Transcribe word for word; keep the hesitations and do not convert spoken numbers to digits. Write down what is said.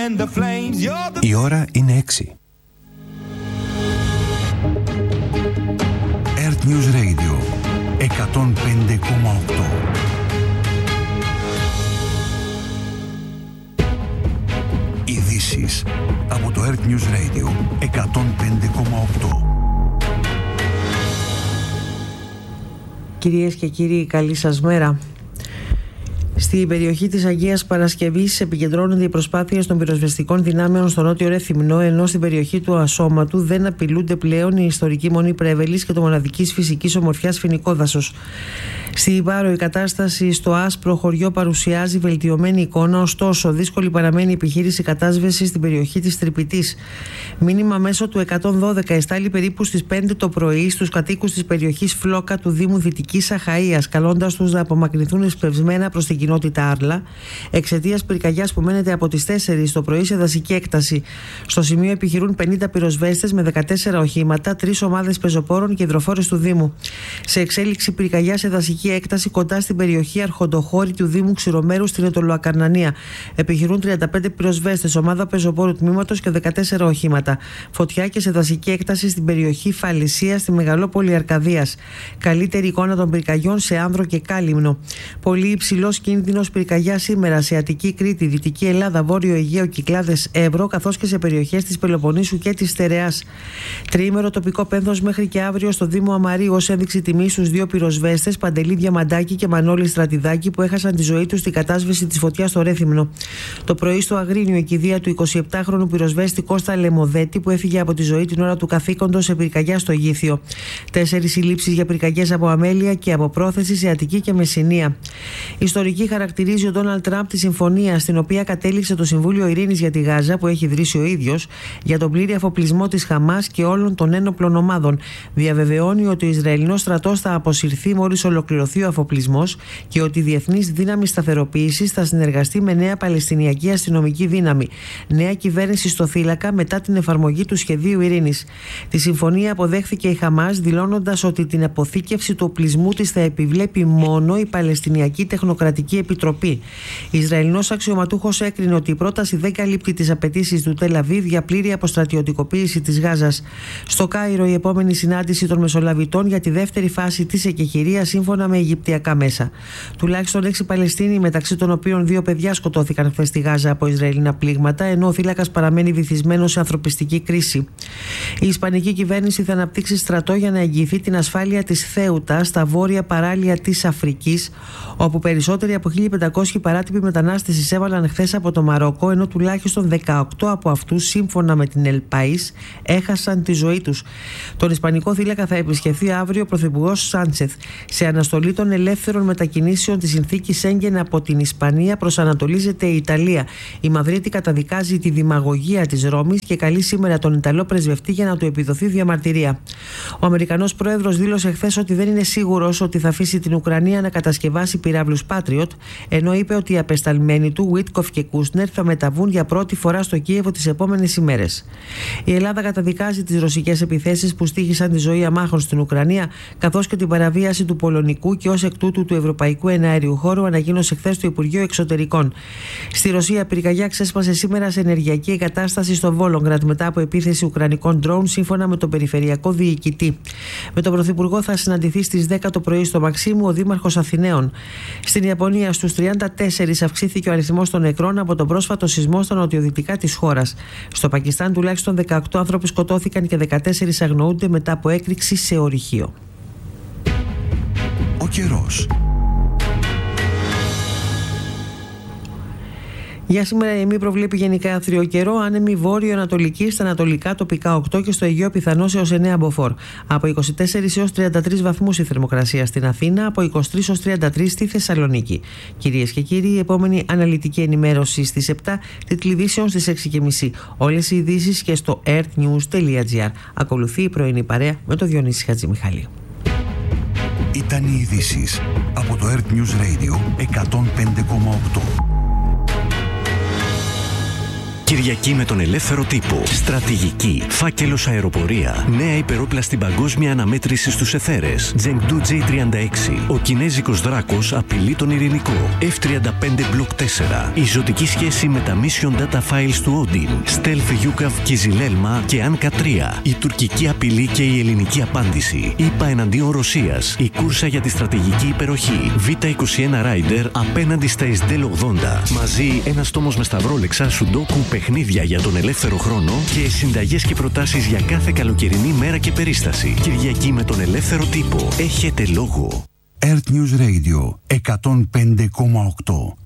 Η ώρα είναι έξι. Earth News Radio εκατόν πέντε κόμμα οκτώ. Ειδήσεις από το Earth News Radio εκατόν πέντε κόμμα οκτώ. Κυρίες και κύριοι, καλή σας μέρα. Στην περιοχή της Αγίας Παρασκευής επικεντρώνονται οι προσπάθειες των πυροσβεστικών δυνάμεων στο νότιο Ρέθυμνο, ενώ στην περιοχή του Ασώματου δεν απειλούνται πλέον η ιστορική Μονή Πρέβελης και το μοναδικής φυσικής ομορφιάς Φοινικό Δάσος. Στην Πάρο η κατάσταση στο άσπρο χωριό παρουσιάζει βελτιωμένη εικόνα, ωστόσο δύσκολη παραμένει η επιχείρηση κατάσβεσης στην περιοχή της Τρυπητής. Μήνυμα μέσω του εκατόν δώδεκα εστάλει περίπου στις πέντε το πρωί στους κατοίκους της περιοχής Φλόκα του Δήμου Δυτικής Αχαΐας, καλώντας τους να απομακρυνθούν εσπευσμένα προς την κοινότητα Άρλα, εξαιτίας πυρκαγιάς που μένεται από τις τέσσερις το πρωί σε δασική έκταση. Στο σημείο επιχειρούν πενήντα πυροσβέστες με δεκατέσσερα οχήματα, τρεις ομάδες πεζοπόρων και υδροφόρες του Δήμου. Σε εξέλιξη πυρκαγιά σε δασική έκταση κοντά στην περιοχή Αρχοντοχώρη του Δήμου Ξηρομέρου στην Ετωλοακαρνανία. Επιχειρούν τριάντα πέντε πυροσβέστες, ομάδα πεζοπόρου τμήματος και δεκατέσσερα οχήματα. Φωτιά και σε δασική έκταση στην περιοχή Φαλισσία στη Μεγαλόπολη Αρκαδίας. Καλύτερη εικόνα των πυρκαγιών σε Άνδρο και Κάλυμνο. Πολύ υψηλός κίνδυνος πυρκαγιά σήμερα σε Αττική Κρήτη, Δυτική Ελλάδα, Βόρειο Αιγαίο, Κυκλάδες, Εύρο, καθώς και σε περιοχές της Πελοποννήσου και της Στερεάς. Τριήμερο τοπικό πένθος μέχρι και αύριο στο Δήμο Αμαρίου ως ένδειξη τιμή στους δύο πυροσβέστες, Παντελή Διαμαντάκη και Μανώλη Στρατιδάκη, που έχασαν τη ζωή τους στην κατάσβεση της φωτιάς στο Ρέθυμνο. Το πρωί στο Αγρίνιο η κηδεία του εικοσιεπτάχρονου πυροσβέστη Κώστα Λεμοδέτη, που έφυγε από τη ζωή την ώρα του καθήκοντος σε πυρκαγιά στο Γήθιο. Τέσσερις συλλήψεις για πυρκαγιές από αμέλεια και από πρόθεση σε Αττική και Μεσσηνία. Ιστορική χαρακτηρίζει ο Ντόναλντ Τραμπ τη συμφωνία στην οποία κατέληξε το Συμβούλιο Ειρήνης για τη Γάζα, που έχει ιδρύσει ο ίδιος, για τον πλήρη αφοπλισμό της Χαμάς και όλων των ένοπλων ομάδων. Διαβεβαιώνει ότι ο Ισραηλινός στρατός θα αποσυρθεί μόλις ολοκληρωθεί ο αφοπλισμός και ότι η Διεθνής Δύναμη Σταθεροποίησης θα συνεργαστεί με νέα Παλαιστινιακή αστυνομική δύναμη. Νέα κυβέρνηση στο θύλακα μετά την εφαρμογή του σχεδίου ειρήνης. Τη συμφωνία αποδέχθηκε η Χαμάς, δηλώνοντας ότι την αποθήκευση του οπλισμού της θα επιβλέπει μόνο η Παλαιστινιακή Τεχνοκρατική Επιτροπή. Ισραηλινός αξιωματούχος έκρινε ότι η πρόταση δεν καλύπτει τις απαιτήσεις του Τελ Αβίβ για πλήρη αποστρατιωτικοποίηση της Γάζας. Στο Κάιρο, η επόμενη συνάντηση των Μεσολαβητών για τη δεύτερη φάση της εκεχηρίας σύμφωνα με αιγυπτιακά μέσα. Τουλάχιστον έξι Παλαιστίνοι, μεταξύ των οποίων δύο παιδιά, σκοτώθηκαν χθες στη Γάζα από Ισραηλινά πλήγματα, ενώ ο θύλακας παραμένει βυθισμένος σε ανθρωπιστική κρίση. Η Ισπανική κυβέρνηση θα αναπτύξει στρατό για να εγγυηθεί την ασφάλεια της Θέουτα στα βόρεια παράλια της Αφρικής, όπου περισσότεροι από χίλια πεντακόσιοι παράτυποι μετανάστες εισέβαλαν χθες από το Μαρόκο, ενώ τουλάχιστον δεκαοκτώ από αυτούς, σύμφωνα με την El País, έχασαν τη ζωή τους. Τον Ισπανικό θύλακα θα επισκεφθεί αύριο ο Πρωθυπουργός Σάντσεθ. Σε αναστολή των ελεύθερων μετακινήσεων της συνθήκης Σέγγεν από την Ισπανία προσανατολίζεται η Ιταλία. Η Μαδρίτη καταδικάζει τη δημαγωγία της Ρώμης και καλεί σήμερα τον Ιταλό πρεσβευτή για να του επιδοθεί διαμαρτυρία. Ο Αμερικανός πρόεδρος δήλωσε χθες ότι δεν είναι σίγουρος ότι θα αφήσει την Ουκρανία να κατασκευάσει πυράβλους Patriot, ενώ είπε ότι οι απεσταλμένοι του Βίτκοφ και Κούσνερ θα μεταβούν για πρώτη φορά στο Κίεβο τις επόμενες ημέρες. Η Ελλάδα καταδικάζει τις ρωσικές επιθέσεις που στοίχησαν τη ζωή αμάχων στην Ουκρανία, καθώς και την παραβίαση του πολωνικού και ως εκ τούτου του ευρωπαϊκού εναέριου χώρου, ανακοίνωσε χθες το Υπουργείο Εξωτερικών. Στη Ρωσία, πυρκαγιά ξέσπασε σήμερα σε ενεργειακή εγκατάσταση στο Βόλογκραντ μετά από επίθεση ουκρανικών ντρόουν, σύμφωνα με τον Περιφερειακό Διοικητή. Με τον Πρωθυπουργό θα συναντηθεί στις δέκα το πρωί στο Μαξίμου ο Δήμαρχος Αθηναίων. Στην Ιαπωνία, στους τριάντα τέσσερα αυξήθηκε ο αριθμός των νεκρών από τον πρόσφατο σεισμό στα νοτιοδυτικά της χώρας. Στο Πακιστάν, τουλάχιστον δεκαοκτώ άνθρωποι σκοτώθηκαν και δεκατέσσερις αγνοούνται μετά από έκρηξη σε ορυχείο. Ο καιρός. Για σήμερα η ΕΜΗ προβλέπει γενικά άθριο καιρό, άνεμη βόρειο-ανατολική, στα ανατολικά τοπικά οκτώ και στο Αιγαίο πιθανώς έως εννέα μποφόρ. Από είκοσι τέσσερις έως τριάντα τρεις βαθμούς η θερμοκρασία στην Αθήνα, από είκοσι τρεις έως τριάντα τρεις στη Θεσσαλονίκη. Κυρίες και κύριοι, η επόμενη αναλυτική ενημέρωση στις επτά, τίτλοι ειδήσεων στις έξι και μισή. Όλες οι ειδήσεις και στο earthnews τελεία gr. Ακολουθεί η πρωινή παρέα με τον Διονύση Χατζημιχάλη. Ήταν οι ειδήσεις από το Earth News Radio εκατόν πέντε κόμμα οκτώ. Κυριακή με τον ελεύθερο τύπο. Στρατηγική. Φάκελος αεροπορία. Νέα υπερόπλαστη παγκόσμια αναμέτρηση στους εθέρες. Chengdu τζέι τριάντα έξι. Ο κινέζικος δράκος απειλεί τον ειρηνικό. εφ τριάντα πέντε Block τέσσερα. Η ζωτική σχέση με τα Mission Data Files του Odin. Stealth Yukov Kizilelma και Anka τρία. Η τουρκική απειλή και η ελληνική απάντηση. ΗΠΑ εναντίον Ρωσίας. Η κούρσα για τη στρατηγική υπεροχή. Β είκοσι ένα Rider απέναντι στα Ισντέλ ογδόντα. Μαζί ένας τόμος με σταυρόλεξα, σουντόκου, παιχνίδια για τον ελεύθερο χρόνο και συνταγές και προτάσεις για κάθε καλοκαιρινή μέρα και περίσταση. Κυριακή με τον ελεύθερο τύπο. Έχετε λόγο. Earth News Radio εκατόν πέντε κόμμα οκτώ.